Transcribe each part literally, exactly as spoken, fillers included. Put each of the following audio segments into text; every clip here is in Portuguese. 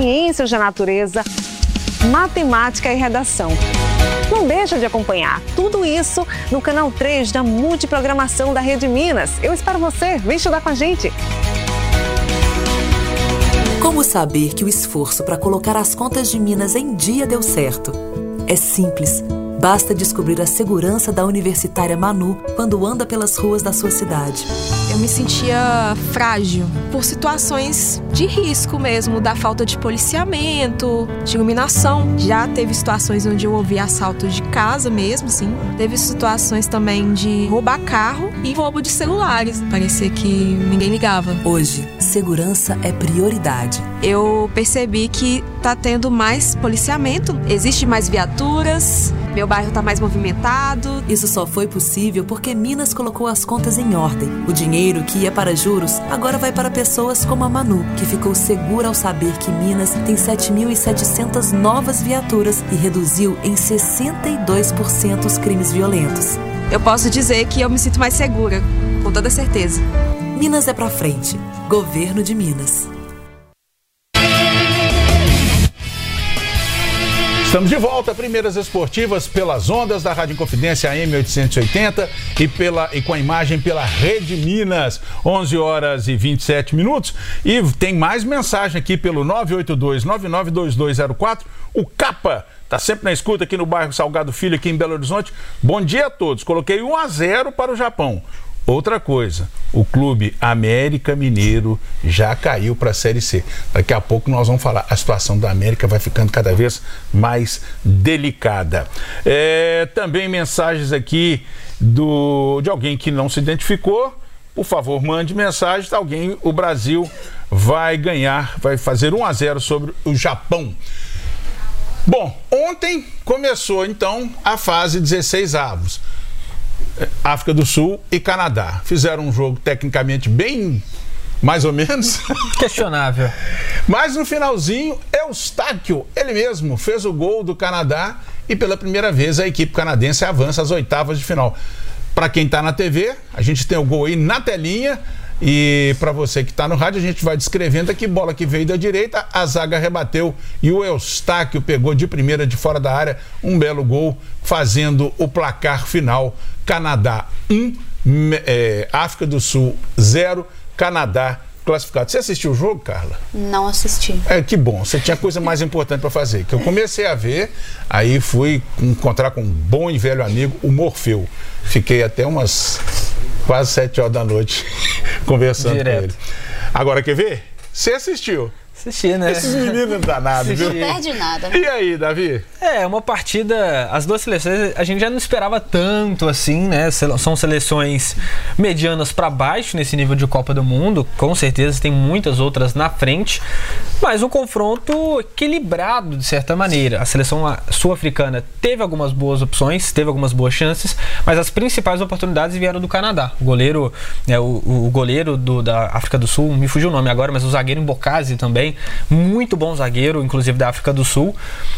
ciências da natureza, matemática e redação. Não deixa de acompanhar tudo isso no canal três da Multiprogramação da Rede Minas. Eu espero você, vem estudar com a gente. Como saber que o esforço para colocar as contas de Minas em dia deu certo? É simples. Basta descobrir a segurança da universitária Manu quando anda pelas ruas da sua cidade. Eu me sentia frágil por situações de risco mesmo, da falta de policiamento, de iluminação. Já teve situações onde eu ouvi assalto de casa mesmo, sim. Teve situações também de roubar carro e roubo de celulares. Parecia que ninguém ligava. Hoje, segurança é prioridade. Eu percebi que tá tendo mais policiamento, existe mais viaturas, meu bairro tá mais movimentado. Isso só foi possível porque Minas colocou as contas em ordem. O dinheiro que ia para juros agora vai para pessoas como a Manu, que ficou segura ao saber que Minas tem sete mil e setecentas novas viaturas e reduziu em sessenta e dois por cento os crimes violentos. Eu posso dizer que eu me sinto mais segura, com toda certeza. Minas é pra frente. Governo de Minas. Estamos de volta, primeiras esportivas pelas ondas da Rádio Inconfidência A M oitocentos e oitenta e, pela, e com a imagem pela Rede Minas, onze horas e vinte e sete minutos. E tem mais mensagem aqui pelo nove oito dois, nove nove dois dois zero quatro. O Capa está sempre na escuta aqui no bairro Salgado Filho, aqui em Belo Horizonte. Bom dia a todos. Coloquei um a zero para o Japão. Outra coisa, o Clube América Mineiro já caiu para a Série C. Daqui a pouco nós vamos falar, a situação da América vai ficando cada vez mais delicada. É, também mensagens aqui do, de alguém que não se identificou. Por favor, mande mensagem. Alguém, o Brasil vai ganhar, vai fazer um a zero sobre o Japão. Bom, ontem começou então a fase dezesseis avos. África do Sul e Canadá. Fizeram um jogo tecnicamente bem, mais ou menos. Questionável. Mas no finalzinho, Eustáquio, ele mesmo, fez o gol do Canadá e pela primeira vez a equipe canadense avança às oitavas de final. Para quem está na T V, a gente tem o gol aí na telinha. E para você que está no rádio, a gente vai descrevendo aqui, bola que veio da direita, a zaga rebateu e o Eustáquio pegou de primeira de fora da área, um belo gol, fazendo o placar final. Canadá um, é, África do Sul zero, Canadá classificado. Você assistiu o jogo, Carla? Não assisti. É, que bom, você tinha coisa mais importante para fazer, que eu comecei a ver, aí fui encontrar com um bom e velho amigo, o Morfeu. Fiquei até umas quase sete horas da noite conversando Direto. com ele. Agora, quer ver? Você assistiu? Assisti, né? Esses meninos não dá nada, viu? Não perde nada, né? E aí, Davi? É, uma partida, as duas seleções, a gente já não esperava tanto assim, né? São seleções medianas para baixo nesse nível de Copa do Mundo, com certeza tem muitas outras na frente, mas um confronto equilibrado de certa maneira. A seleção sul-africana teve algumas boas opções, teve algumas boas chances, mas as principais oportunidades vieram do Canadá. O goleiro, né, o, o goleiro do, da África do Sul, me fugiu o nome agora, mas o zagueiro Mbokasi também, muito bom zagueiro, inclusive da África do Sul,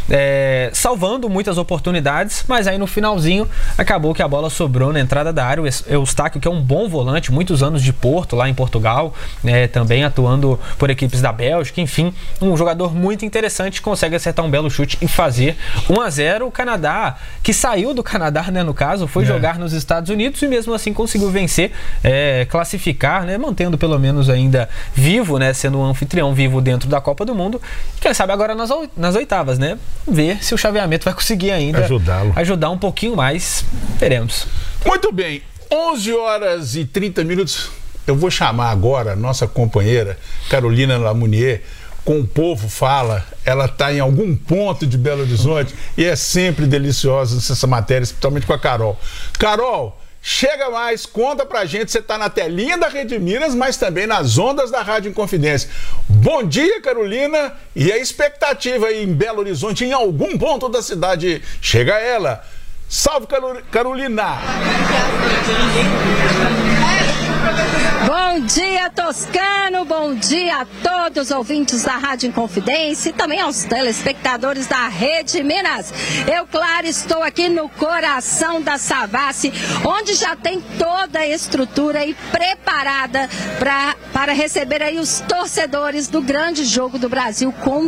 é, salvando muitas oportunidades, mas aí no finalzinho acabou que a bola sobrou na entrada da área. O Eustáquio, que é um bom volante, muitos anos de Porto, lá em Portugal, né, também atuando por equipes da Bélgica, enfim, um jogador muito interessante, consegue acertar um belo chute e fazer um a zero. O Canadá, que saiu do Canadá, né, no caso, foi é. jogar nos Estados Unidos e mesmo assim conseguiu vencer, é, classificar, né, mantendo pelo menos ainda vivo, né, sendo um anfitrião vivo dentro da Copa do Mundo. E quem sabe agora nas, nas oitavas, né, ver se o chaveamento vai conseguir ainda ajudá-lo, ajudar um pouquinho mais. Veremos. Muito bem, onze horas e trinta minutos. Eu vou chamar agora a nossa companheira Carolina Lamounier. Com o Povo Fala, ela está em algum ponto de Belo Horizonte e é sempre deliciosa essa matéria, especialmente com a Carol. Carol, chega mais, conta pra gente, você está na telinha da Rede Minas, mas também nas ondas da Rádio Inconfidência. Bom dia, Carolina, e a expectativa aí em Belo Horizonte, em algum ponto da cidade, chega ela. Salve, Carolina! Bom dia, Toscano, bom dia a todos os ouvintes da Rádio Inconfidência e também aos telespectadores da Rede Minas. Eu, Clara, estou aqui no coração da Savassi, onde já tem toda a estrutura aí preparada pra, para receber aí os torcedores do grande jogo do Brasil com